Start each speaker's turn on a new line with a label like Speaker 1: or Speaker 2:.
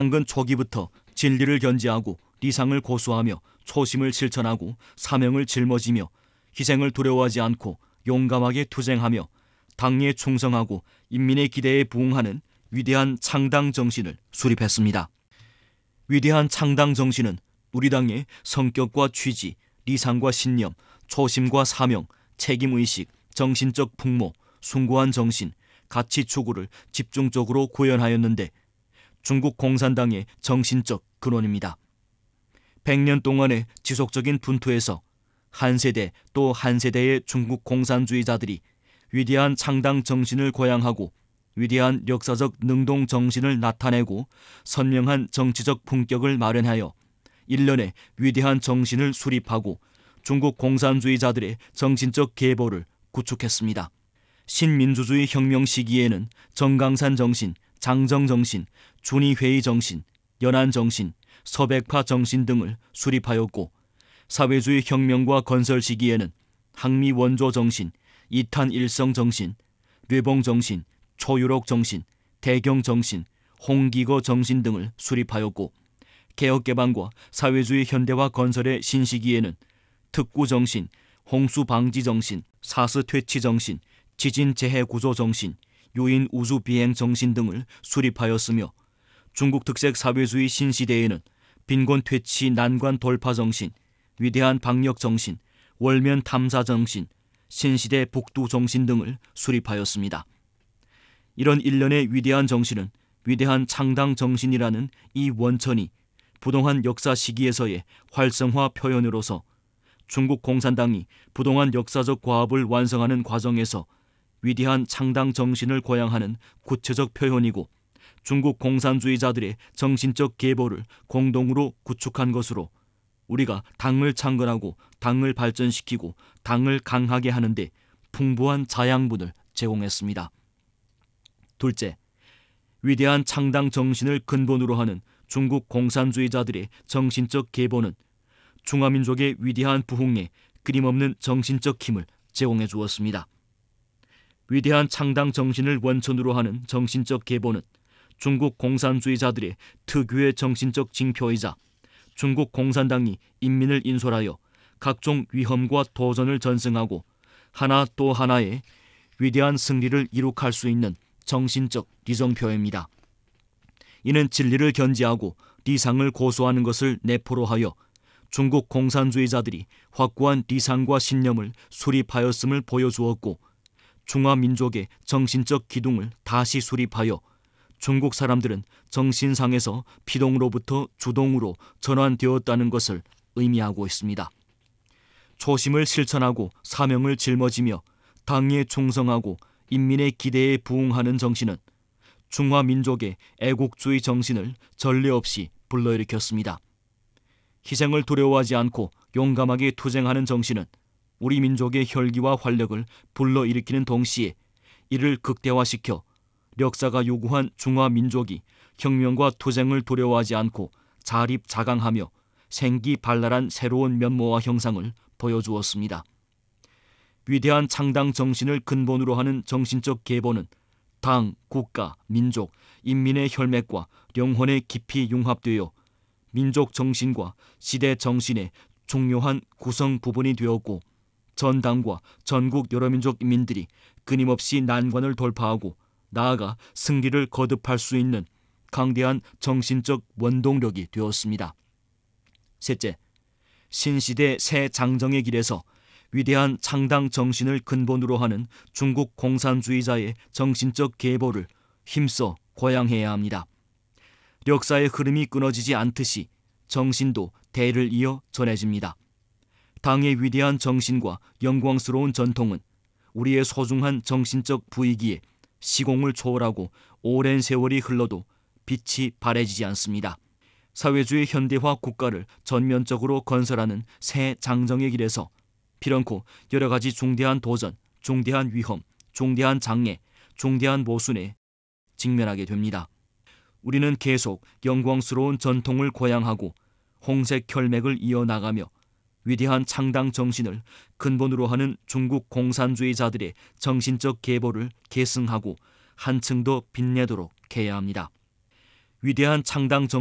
Speaker 1: 창건 초기부터 진리를 견지하고 리상을 고수하며 초심을 실천하고 사명을 짊어지며 희생을 두려워하지 않고 용감하게 투쟁하며 당에 충성하고 인민의 기대에 부응하는 위대한 창당 정신을 수립했습니다. 위대한 창당 정신은 우리 당의 성격과 취지, 리상과 신념, 초심과 사명, 책임의식, 정신적 풍모, 숭고한 정신, 가치 추구를 집중적으로 구현하였는데 중국 공산당의 정신적 근원입니다. 100년 동안의 지속적인 분투에서 한 세대 또 한 세대의 중국 공산주의자들이 위대한 창당 정신을 고양하고 위대한 역사적 능동 정신을 나타내고 선명한 정치적 품격을 마련하여 일련의 위대한 정신을 수립하고 중국 공산주의자들의 정신적 계보를 구축했습니다. 신민주주의 혁명 시기에는 정강산 정신, 장정 정신, 준위회의 정신, 연안 정신, 서백파 정신 등을 수립하였고 사회주의 혁명과 건설 시기에는 항미 원조 정신, 이탄 일성 정신, 뇌봉 정신, 초유록 정신, 대경 정신, 홍기거 정신 등을 수립하였고 개혁개방과 사회주의 현대화 건설의 신시기에는 특구 정신, 홍수 방지 정신, 사스 퇴치 정신, 지진 재해 구조 정신, 유인 우주 비행 정신 등을 수립하였으며 중국 특색 사회주의 신시대에는 빈곤 퇴치 난관 돌파 정신, 위대한 방역 정신, 월면 탐사 정신, 신시대 북두 정신 등을 수립하였습니다. 이런 일련의 위대한 정신은 위대한 창당 정신이라는 이 원천이 부동한 역사 시기에서의 활성화 표현으로서 중국 공산당이 부동한 역사적 과업을 완성하는 과정에서 위대한 창당 정신을 고양하는 구체적 표현이고 중국 공산주의자들의 정신적 계보를 공동으로 구축한 것으로 우리가 당을 창건하고 당을 발전시키고 당을 강하게 하는데 풍부한 자양분을 제공했습니다. 둘째, 위대한 창당 정신을 근본으로 하는 중국 공산주의자들의 정신적 계보는 중화민족의 위대한 부흥에 끊임없는 정신적 힘을 제공해 주었습니다. 위대한 창당 정신을 원천으로 하는 정신적 계보는 중국 공산주의자들의 특유의 정신적 징표이자 중국 공산당이 인민을 인솔하여 각종 위험과 도전을 전승하고 하나 또 하나의 위대한 승리를 이룩할 수 있는 정신적 리정표입니다. 이는 진리를 견지하고 리상을 고수하는 것을 내포로 하여 중국 공산주의자들이 확고한 리상과 신념을 수립하였음을 보여주었고 중화민족의 정신적 기둥을 다시 수립하여 중국 사람들은 정신상에서 피동으로부터 주동으로 전환되었다는 것을 의미하고 있습니다. 초심을 실천하고 사명을 짊어지며 당에 충성하고 인민의 기대에 부응하는 정신은 중화민족의 애국주의 정신을 전례 없이 불러일으켰습니다. 희생을 두려워하지 않고 용감하게 투쟁하는 정신은 우리 민족의 혈기와 활력을 불러일으키는 동시에 이를 극대화시켜 역사가 요구한 중화민족이 혁명과 투쟁을 두려워하지 않고 자립자강하며 생기발랄한 새로운 면모와 형상을 보여주었습니다. 위대한 창당 정신을 근본으로 하는 정신적 계보는 당, 국가, 민족, 인민의 혈맥과 영혼에 깊이 융합되어 민족 정신과 시대 정신의 중요한 구성 부분이 되었고 전 당과 전국 여러 민족 인민들이 끊임없이 난관을 돌파하고 나아가 승리를 거듭할 수 있는 강대한 정신적 원동력이 되었습니다. 셋째, 신시대 새 장정의 길에서 위대한 창당 정신을 근본으로 하는 중국 공산주의자의 정신적 계보를 힘써 고양해야 합니다. 역사의 흐름이 끊어지지 않듯이 정신도 대를 이어 전해집니다. 당의 위대한 정신과 영광스러운 전통은 우리의 소중한 정신적 부위기에 시공을 초월하고 오랜 세월이 흘러도 빛이 발해지지 않습니다. 사회주의 현대화 국가를 전면적으로 건설하는 새 장정의 길에서 필연코 여러 가지 중대한 도전, 중대한 위험, 중대한 장애, 중대한 모순에 직면하게 됩니다. 우리는 계속 영광스러운 전통을 고양하고 홍색 혈맥을 이어나가며 위대한 창당 정신을 근본으로 하는 중국 공산주의자들의 정신적 계보를 계승하고 한층 더 빛내도록 해야 합니다. 위대한 창당